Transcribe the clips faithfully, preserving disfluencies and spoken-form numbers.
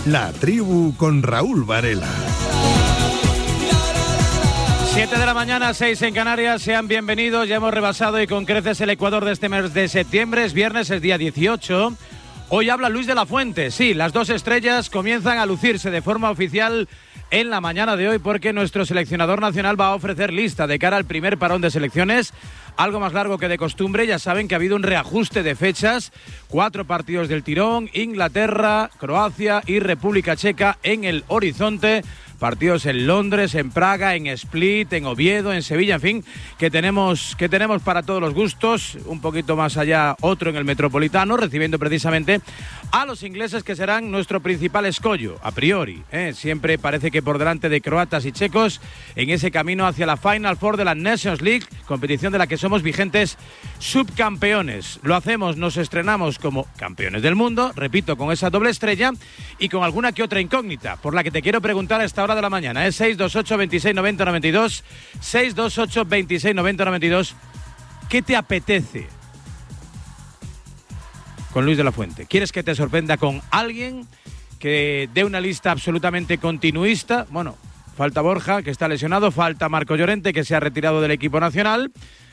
La Tribu con Raúl Varela. siete de la mañana, seis en Canarias, sean bienvenidos, ya hemos rebasado y con creces el Ecuador de este mes de septiembre, es viernes, es día dieciocho, hoy habla Luis de la Fuente, sí, las dos estrellas comienzan a lucirse de forma oficial en la mañana de hoy porque nuestro seleccionador nacional va a ofrecer lista de cara al primer parón de selecciones, algo más largo que de costumbre, ya saben que ha habido un reajuste de fechas, cuatro partidos del tirón, Inglaterra, Croacia y República Checa en el horizonte. Partidos en Londres, en Praga, en Split, en Oviedo, en Sevilla, en fin, que tenemos, que tenemos para todos los gustos, un poquito más allá otro en el Metropolitano, recibiendo precisamente a los ingleses que serán nuestro principal escollo, a priori, ¿eh? Siempre parece que por delante de croatas y checos, en ese camino hacia la Final Four de la Nations League, competición de la que somos vigentes subcampeones. Lo hacemos, nos estrenamos como campeones del mundo, repito, con esa doble estrella y con alguna que otra incógnita, por la que te quiero preguntar a esta hora de la mañana, es seis dos ocho, veintiséis, noventa, noventa y dos, seis dos ocho, veintiséis, noventa, noventa y dos. ¿Qué te apetece con Luis de la Fuente? ¿Quieres que te sorprenda con alguien que dé una lista absolutamente continuista? Bueno, falta Borja, que está lesionado, falta Marco Llorente, que se ha retirado del equipo nacional.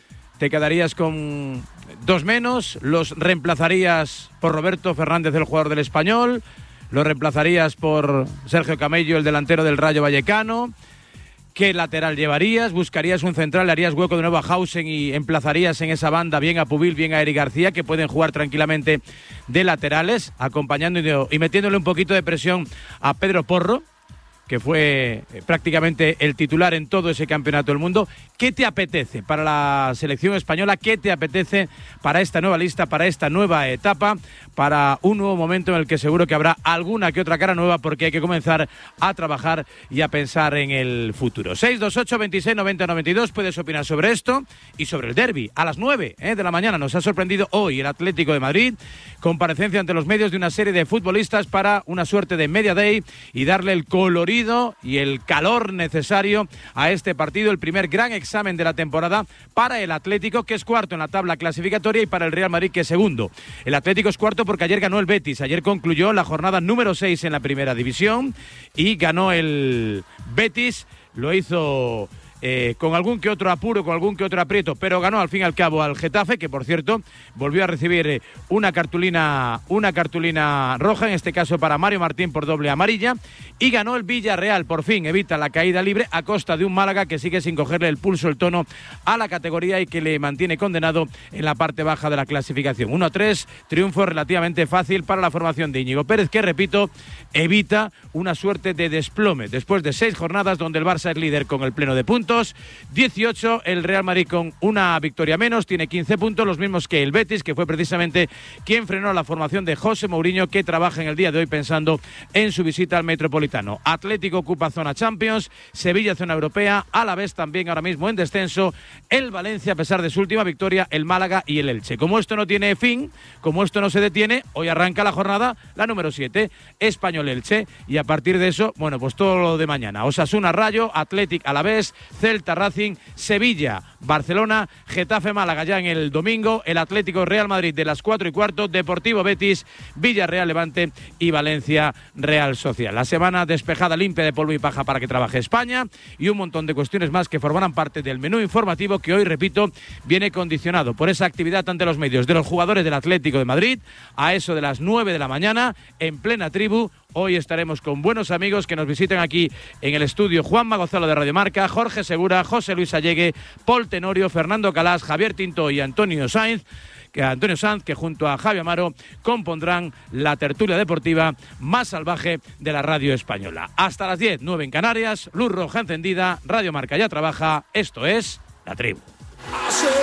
Te quedarías con dos menos, los reemplazarías por Roberto Fernández, el jugador del Español. ¿Lo reemplazarías por Sergio Camello, el delantero del Rayo Vallecano? ¿Qué lateral llevarías? ¿Buscarías un central? ¿Le harías hueco de nuevo a Hausen y emplazarías en esa banda bien a Pubil, bien a Eric García, que pueden jugar tranquilamente de laterales, acompañando y metiéndole un poquito de presión a Pedro Porro, que fue prácticamente el titular en todo ese campeonato del mundo? ¿Qué te apetece para la selección española? ¿Qué te apetece para esta nueva lista, para esta nueva etapa, para un nuevo momento en el que seguro que habrá alguna que otra cara nueva, porque hay que comenzar a trabajar y a pensar en el futuro? seis dos ocho, veintiséis, noventa, noventa y dos, puedes opinar sobre esto y sobre el derbi. A las nueve ¿eh? de la mañana nos ha sorprendido hoy el Atlético de Madrid, comparecencia ante los medios de una serie de futbolistas para una suerte de media day y darle el colorido y el calor necesario a este partido, el primer gran examen de la temporada para el Atlético, que es cuarto en la tabla clasificatoria, y para el Real Madrid, que es segundo. El Atlético es cuarto porque ayer ganó el Betis, ayer concluyó la jornada número seis en la primera división y ganó el Betis, lo hizo Eh, con algún que otro apuro, con algún que otro aprieto, pero ganó al fin y al cabo al Getafe, que por cierto volvió a recibir eh, una cartulina una cartulina roja, en este caso para Mario Martín por doble amarilla, y ganó el Villarreal, por fin evita la caída libre a costa de un Málaga que sigue sin cogerle el pulso, el tono a la categoría y que le mantiene condenado en la parte baja de la clasificación. uno a tres, triunfo relativamente fácil para la formación de Íñigo Pérez, que repito, evita una suerte de desplome después de seis jornadas donde el Barça es líder con el pleno de puntos. dieciocho, el Real Madrid con una victoria menos, tiene quince puntos, los mismos que el Betis, que fue precisamente quien frenó la formación de José Mourinho, que trabaja en el día de hoy pensando en su visita al Metropolitano. Atlético ocupa zona Champions, Sevilla zona europea, Alavés también ahora mismo en descenso, el Valencia a pesar de su última victoria, el Málaga y el Elche. Como esto no tiene fin, como esto no se detiene, hoy arranca la jornada, la número siete, Español-Elche, y a partir de eso, bueno, pues todo lo de mañana. Osasuna Rayo, Athletic Alavés, Celta Racing, Sevilla, Barcelona, Getafe Málaga ya en el domingo, el Atlético Real Madrid de las cuatro y cuarto, Deportivo Betis, Villarreal Levante y Valencia Real Social. La semana despejada, limpia de polvo y paja para que trabaje España y un montón de cuestiones más que formarán parte del menú informativo que hoy, repito, viene condicionado por esa actividad ante los medios de los jugadores del Atlético de Madrid a eso de las nueve de la mañana en plena tribu. Hoy estaremos con buenos amigos que nos visiten aquí en el estudio: Juanma Gonzalo de Radio Marca, Jorge Segura, José Luis Allegue, Paul Tenorio, Fernando Calás, Javier Tinto y Antonio Sainz, que Antonio Sanz, que junto a Javi Amaro compondrán la tertulia deportiva más salvaje de la radio española. Hasta las diez, nueve en Canarias, luz roja encendida, Radio Marca ya trabaja, esto es La Tribu.